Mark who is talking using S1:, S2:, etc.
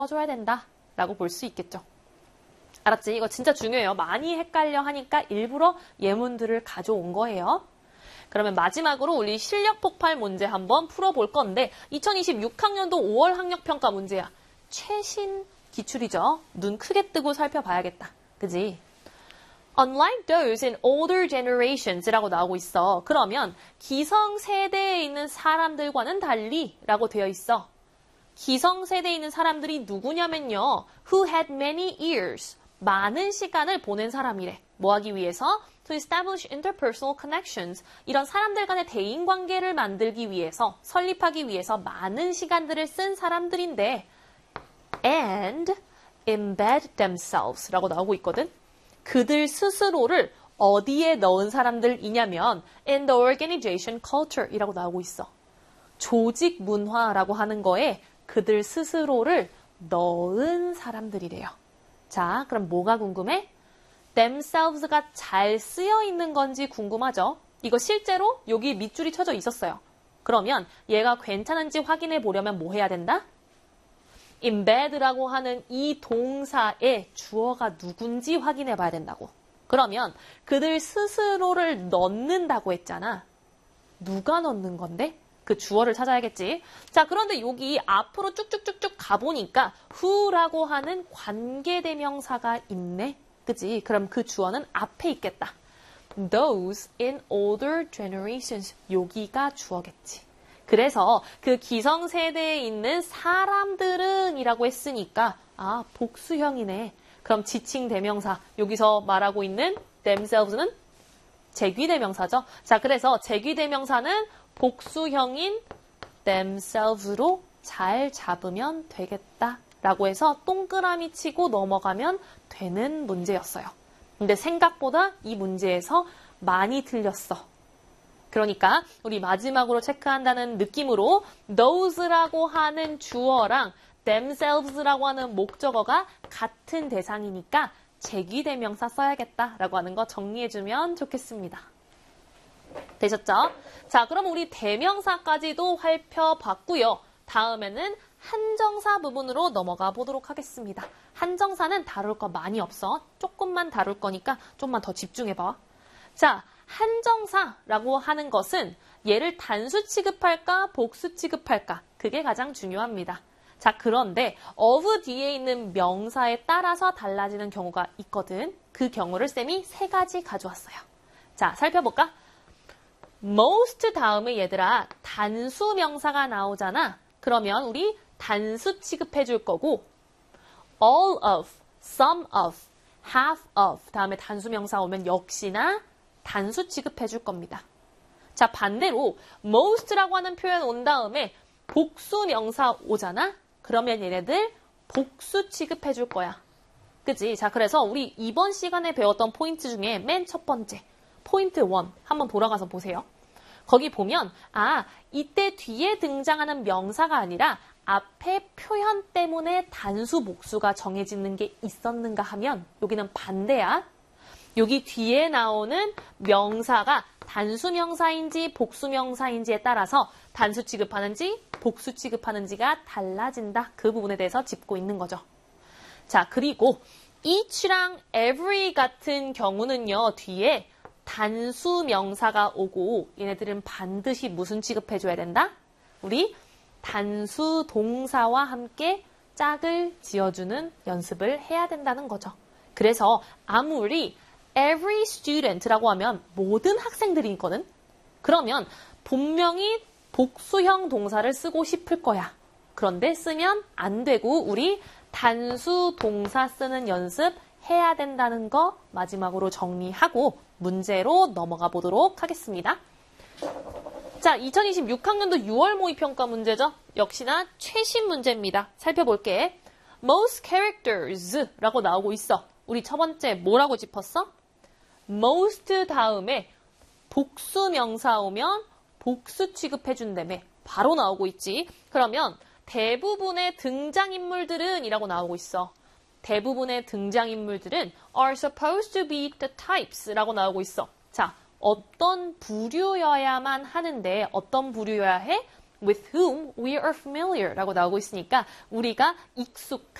S1: 써줘야 된다 라고 볼 수 있겠죠. 알았지? 이거 진짜 중요해요. 많이 헷갈려 하니까 일부러 예문들을 가져온 거예요. 그러면 마지막으로 우리 실력 폭발 문제 한번 풀어볼 건데 2026학년도 5월 학력평가 문제야. 최신 기출이죠. 눈 크게 뜨고 살펴봐야겠다. 그지? Unlike those in older generations라고 나오고 있어. 그러면 기성세대에 있는 사람들과는 달리 라고 되어 있어. 기성세대에 있는 사람들이 누구냐면요. Who had many years. 많은 시간을 보낸 사람이래. 뭐 하기 위해서? To establish interpersonal connections. 이런 사람들 간의 대인관계를 만들기 위해서, 설립하기 위해서 많은 시간들을 쓴 사람들인데 and embed themselves 라고 나오고 있거든. 그들 스스로를 어디에 넣은 사람들이냐면 in the organization culture 이라고 나오고 있어. 조직 문화라고 하는 거에 그들 스스로를 넣은 사람들이래요. 자, 그럼 뭐가 궁금해? themselves가 잘 쓰여 있는 건지 궁금하죠? 이거 실제로 여기 밑줄이 쳐져 있었어요. 그러면 얘가 괜찮은지 확인해 보려면 뭐 해야 된다? embed라고 하는 이 동사의 주어가 누군지 확인해 봐야 된다고. 그러면 그들 스스로를 넣는다고 했잖아. 누가 넣는 건데? 그 주어를 찾아야겠지. 자, 그런데 여기 앞으로 쭉쭉쭉쭉 가보니까 who라고 하는 관계대명사가 있네. 그치? 그럼 그 주어는 앞에 있겠다. Those in older generations. 여기가 주어겠지. 그래서 그 기성세대에 있는 사람들은 이라고 했으니까 아, 복수형이네. 그럼 지칭대명사. 여기서 말하고 있는 themselves는 제귀대명사죠. 자, 그래서 제귀대명사는 복수형인 themselves로 잘 잡으면 되겠다 라고 해서 동그라미 치고 넘어가면 되는 문제였어요. 근데 생각보다 이 문제에서 많이 틀렸어. 그러니까 우리 마지막으로 체크한다는 느낌으로 those라고 하는 주어랑 themselves라고 하는 목적어가 같은 대상이니까 제귀대명사 써야겠다라고 하는 거 정리해주면 좋겠습니다. 되셨죠? 자, 그럼 우리 대명사까지도 살펴봤고요. 다음에는 한정사 부분으로 넘어가 보도록 하겠습니다. 한정사는 다룰 거 많이 없어. 조금만 다룰 거니까 좀만 더 집중해봐. 자, 한정사라고 하는 것은 얘를 단수 취급할까 복수 취급할까 그게 가장 중요합니다. 자, 그런데 of 뒤에 있는 명사에 따라서 달라지는 경우가 있거든. 그 경우를 쌤이 3가지 가져왔어요. 자, 살펴볼까? most 다음에 얘들아 단수 명사가 나오잖아. 그러면 우리 단수 취급해 줄 거고 all of, some of, half of 다음에 단수 명사 오면 역시나 단수 취급해 줄 겁니다. 자, 반대로 most라고 하는 표현 온 다음에 복수 명사 오잖아. 그러면 얘네들 복수 취급해 줄 거야. 그치? 자, 그래서 우리 이번 시간에 배웠던 포인트 중에 맨 첫 번째 포인트 1 한번 돌아가서 보세요. 거기 보면 아, 이때 뒤에 등장하는 명사가 아니라 앞에 표현 때문에 단수 복수가 정해지는 게 있었는가 하면 여기는 반대야. 여기 뒤에 나오는 명사가 단수 명사인지 복수 명사인지에 따라서 단수 취급하는지 복수 취급하는지가 달라진다. 그 부분에 대해서 짚고 있는 거죠. 자, 그리고 each랑 every 같은 경우는요. 뒤에 단수 명사가 오고 얘네들은 반드시 무슨 취급해줘야 된다? 우리 단수 동사와 함께 짝을 지어주는 연습을 해야 된다는 거죠. 그래서 아무리 every student라고 하면 모든 학생들이 있거든. 그러면 분명히 복수형 동사를 쓰고 싶을 거야. 그런데 쓰면 안 되고 우리 단수 동사 쓰는 연습 해야 된다는 거 마지막으로 정리하고 문제로 넘어가 보도록 하겠습니다. 자, 2026학년도 6월 모의평가 문제죠. 역시나 최신 문제입니다. 살펴볼게. Most characters라고 나오고 있어. 우리 첫 번째 뭐라고 짚었어? most 다음에 복수 명사 오면 복수 취급해준다며 바로 나오고 있지. 그러면 대부분의 등장인물들은 이라고 나오고 있어. 대부분의 등장인물들은 are supposed to be the types 라고 나오고 있어. 자, 어떤 부류여야만 하는데 어떤 부류여야 해? with whom we are familiar 라고 나오고 있으니까 우리가 익숙한